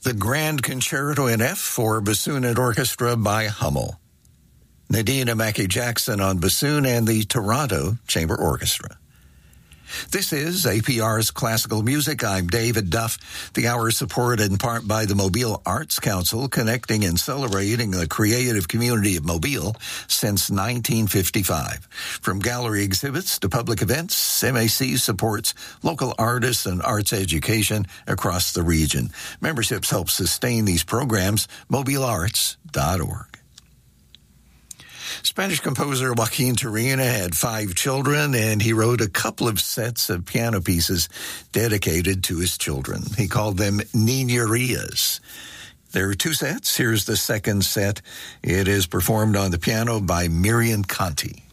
The Grand Concerto in F for Bassoon and Orchestra by Hummel. Nadina Mackey-Jackson on bassoon and the Toronto Chamber Orchestra. This is APR's Classical Music. I'm David Duff. The hour is supported in part by the Mobile Arts Council, connecting and celebrating the creative community of Mobile since 1955. From gallery exhibits to public events, MAC supports local artists and arts education across the region. Memberships help sustain these programs. mobilearts.org. Spanish composer Joaquin Turina had 5 children, and he wrote a couple of sets of piano pieces dedicated to his children. He called them Niñerías. There are 2 sets. Here's the second set. It is performed on the piano by Miriam Conti.